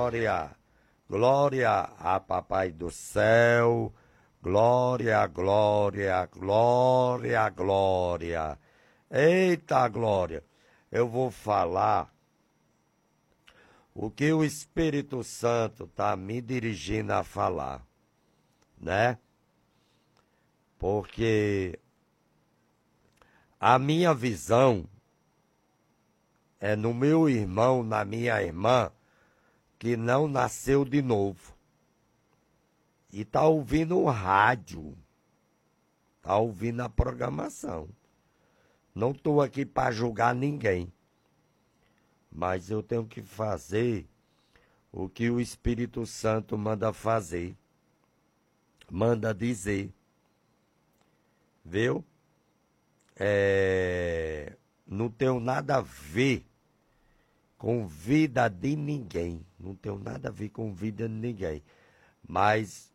glória. Glória a Papai do céu. Glória, glória, glória, glória. Eita glória. Eu vou falar o que o Espírito Santo está me dirigindo a falar, né? Porque a minha visão é no meu irmão, na minha irmã, que não nasceu de novo. E está ouvindo o rádio, está ouvindo a programação. Não estou aqui para julgar ninguém, mas eu tenho que fazer o que o Espírito Santo manda fazer, manda dizer. Viu? Não tenho nada a ver com vida de ninguém. Não tenho nada a ver com vida de ninguém. Mas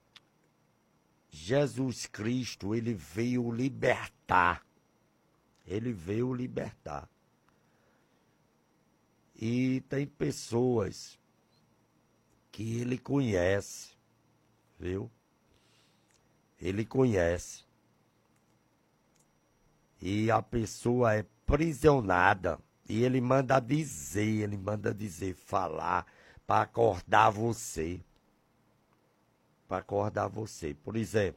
Jesus Cristo, ele veio libertar. Ele veio libertar. E tem pessoas que ele conhece, viu? Ele conhece. E a pessoa é prisionada. E ele manda dizer, falar, para acordar você. Para acordar você. Por exemplo,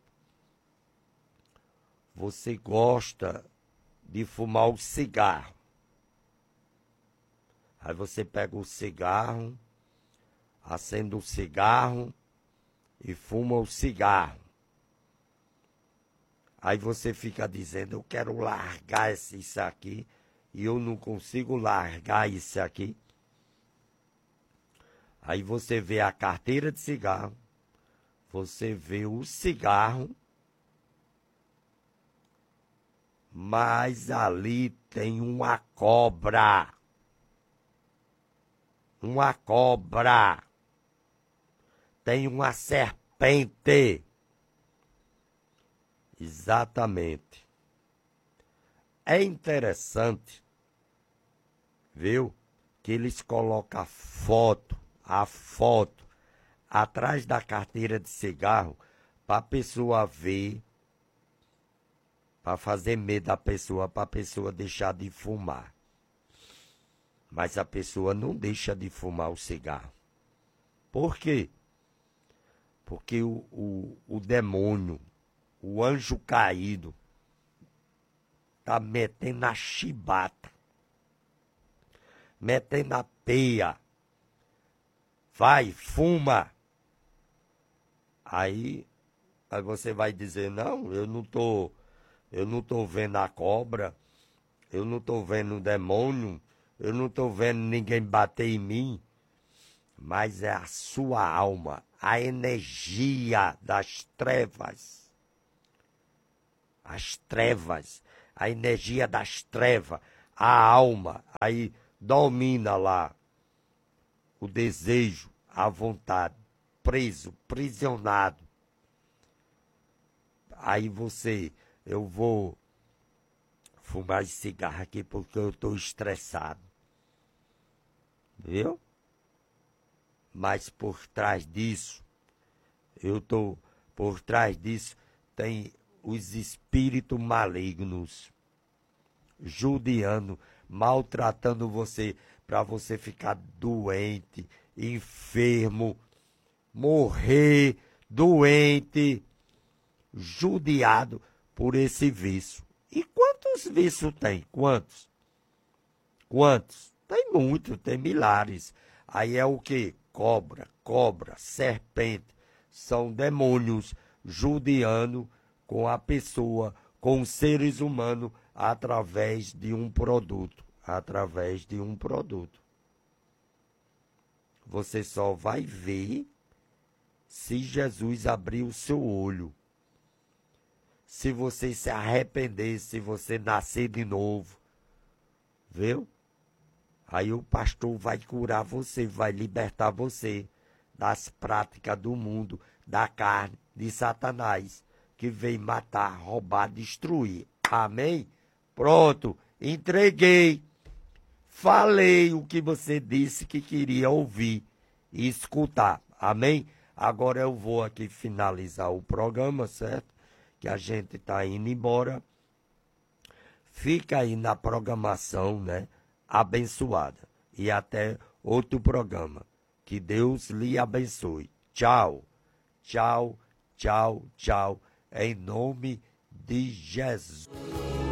você gosta de fumar o cigarro. Aí você pega o cigarro, acende o cigarro e fuma o cigarro. Aí você fica dizendo, eu quero largar isso aqui, e eu não consigo largar isso aqui. Aí você vê a carteira de cigarro, você vê o cigarro, mas ali tem uma cobra. Uma cobra. Tem uma serpente. Exatamente. É interessante, viu, que eles colocam a foto atrás da carteira de cigarro para a pessoa ver, para fazer medo da pessoa, para a pessoa deixar de fumar. Mas a pessoa não deixa de fumar o cigarro. Por quê? Porque o demônio, o anjo caído, tá metendo a chibata, metendo a peia. Vai, fuma. Aí você vai dizer, não, eu não tô vendo a cobra, eu não tô vendo o demônio, eu não tô vendo ninguém bater em mim. Mas é a sua alma, a energia das trevas. As trevas, a energia das trevas, a alma, aí domina lá o desejo, a vontade, preso, prisionado. Aí eu vou fumar esse cigarro aqui porque eu estou estressado. Viu? Mas por trás disso, por trás disso, tem os espíritos malignos, judiando, maltratando você, para você ficar doente, enfermo, morrer doente, judiado por esse vício. E quantos vícios tem? Quantos? Quantos? Tem muito, tem milhares. Aí é o quê? Cobra, serpente. São demônios judiando com a pessoa, com os seres humanos, através de um produto. Através de um produto. Você só vai ver se Jesus abrir o seu olho. Se você se arrepender, se você nascer de novo. Viu? Aí o pastor vai curar você, vai libertar você das práticas do mundo, da carne, de Satanás, que vem matar, roubar, destruir. Amém? Pronto, entreguei. Falei o que você disse que queria ouvir. e escutar. Amém? Agora eu vou aqui finalizar o programa, certo? Que a gente está indo embora. Fica aí na programação, né? Abençoada. E até outro programa. Que Deus lhe abençoe. Tchau, tchau, tchau, tchau. Em nome de Jesus.